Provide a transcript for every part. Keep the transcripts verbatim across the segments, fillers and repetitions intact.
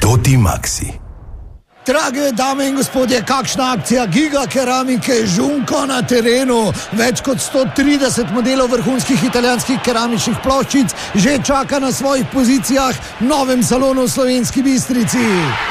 Toti Maxi. Drage dame in gospodje, kakšna akcija Giga Keramike Žunko na terenu. Več kot sto trideset modelov vrhunskih italijanskih keramičnih ploščic že čaka na svojih pozicijah v novem salonu v Slovenski Bistrici.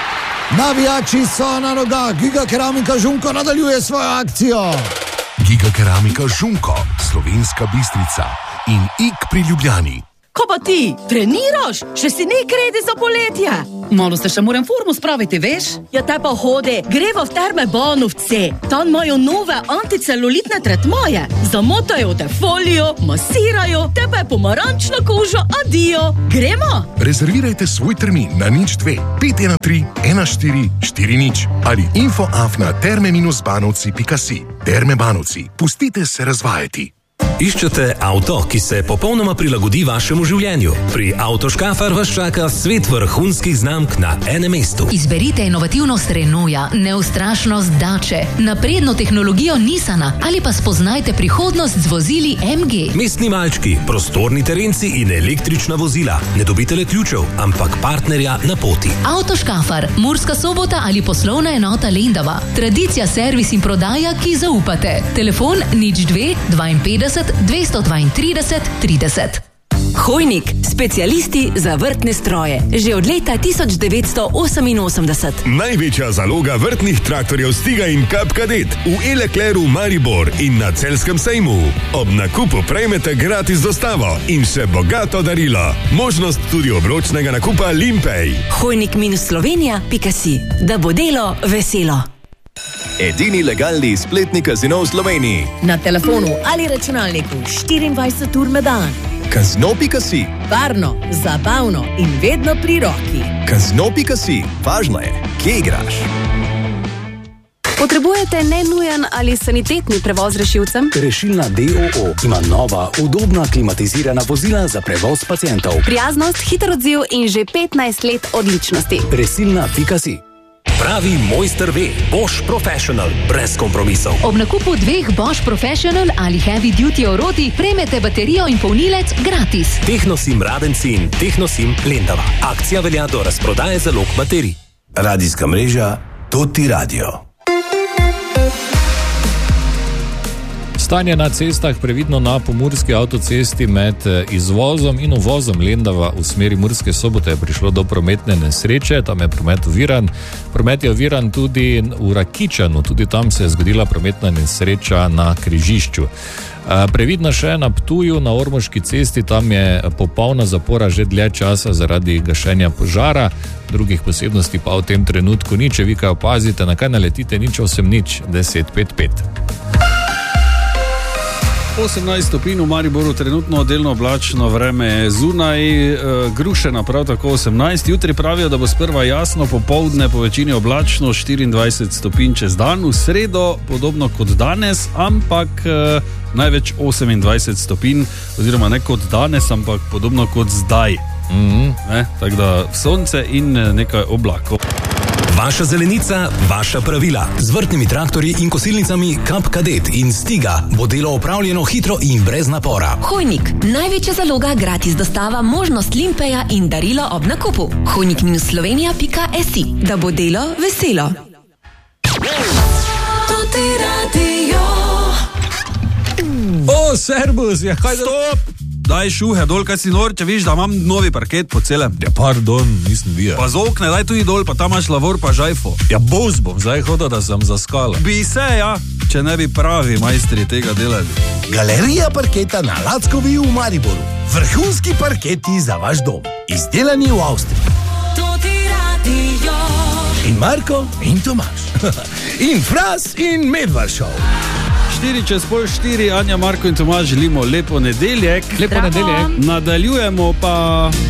Navijači so na nogah, Giga Keramika Žunko nadaljuje svojo akcijo. Giga Keramika Žunko, Slovenska Bistrica in Ik pri Ljubljani. Ko pa ti treniraš, še si nek redi za poletje. Malo se še moram formu spraviti, veš? Ja, te pa hodi, greva v Terme Banovce. Tam imajo nove anticelulitne tretmaje. Zamotajo te folijo, masirajo, te pa je pomarančna koža, adijo. Gremo? Rezervirajte svoj termin na nič dve, pet ena tri, ena štiri, štiri nič ali info afna terme banovci pika si. Terme Banovci, pustite se razvajati. Iščete avto, ki se popolnoma prilagodi vašemu življenju? Pri Avtoškafar vas čaka svet vrhunskih znamk na enem mestu. Izberite inovativnost Renaulta, neustrašnost Dače, napredno tehnologijo Nissana ali pa spoznajte prihodnost z vozili em ge. Mestni malčki, prostorni terenci in električna vozila. Ne dobite le ključev, ampak partnerja na poti. Avtoškafar, Murska Sobota ali poslovna enota Lendava. Tradicija, servis in prodaja, ki zaupate. Telefon nič dve, dvainpetdeset, dvesto dvaintrideset, trideset. Hojnik, specialisti za vrtne stroje. Že od leta tisoč devetsto oseminosemdeset. Največja zaloga vrtnih traktorjev Stiga in Cup Cadet v E-Leclercu Maribor in na Celjskem sejmu. Ob nakupu prejmete gratis dostavo in še bogato darilo. Možnost tudi obročnega nakupa Limpej. Hojnik minus slovenija pika si. Da bo delo veselo. Edini legalni spletni kazino v Sloveniji. Na telefonu ali računalniku štiriindvajset ur na dan. Kazino pika si. Varno, zabavno in vedno pri roki. Kazino pika si. Važno je, kje igraš. Potrebujete nenujen ali sanitetni prevoz rešilcem? Rešilna D O O ima nova, udobna, klimatizirana vozila za prevoz pacientov. Prijaznost, hiter odziv in že petnajst let odličnosti. Rešilna pika si. Pravi mojster ve, Bosch Professional, brez kompromisov. Ob nakupu dveh Bosch Professional ali Heavy Duty orodi prejmete baterijo in polnilec gratis. Tehnosim Radenci in Tehnosim Lendava. Akcija velja do razprodaje zalog baterij. Radijska mreža Toti Radio. Stanje na cestah previdno na pomurski avtocesti med izvozom in uvozom Lendava v smeri Murske Sobote je prišlo do prometne nesreče, tam je promet oviran. Promet je oviran tudi v Rakičanu, tudi tam se je zgodila prometna nesreča na križišču. Previdno še na Ptuju, na Ormoški cesti, tam je popolna zapora že dlje časa zaradi gašenja požara, drugih posebnosti pa v tem trenutku ni, če vi kaj opazite, na kaj naletite, nič osem nič deset pet pet. osemnajst stopinj v Mariboru, trenutno delno oblačno vreme zunaj, e, Grušena prav tako osemnajst, jutri pravijo, da bo sprva jasno, popoldne po večini oblačno, štiriindvajset stopinj čez dan, v sredo podobno kot danes, ampak e, največ osemindvajset stopinj, oziroma ne kot danes, ampak podobno kot zdaj. Mm-hmm. Ne, tako da sonce in nekaj oblakov. Vaša zelenica, vaša pravila. Z vrtnimi traktorji in kosilnicami Cup Cadet in Stiga bo delo opravljeno hitro in brez napora. Hojnik, največja zaloga, gratis dostava, možnost Limpeja in darilo ob nakupu. Hojnik minus slovenija pika si. Da bo delo veselo. Toti Radio. O, servus, je kaj... Stop! Daj šuhe dol, kaj si nor, če viš, da imam novi parket po celem. Ja, pardon, nisem videl. Pa z okne, daj tudi dol, pa tam imaš lavor pa žajfo. Ja, boz bom zdaj hodil, da sem zaskala. Bi se, ja, če ne bi pravi majstri tega delali. Galerija parketa na Lackovi v Mariboru. Vrhunski parketi za vaš dom. Izdelani v Avstriji. Toti Radio. In Marko in Tomaž. In Fras in Medvaršov. štiri čez pol štiri, Anja, Marko in Tomaž želimo lepo nedeljek. Lepo nedeljek. Nadaljujemo pa...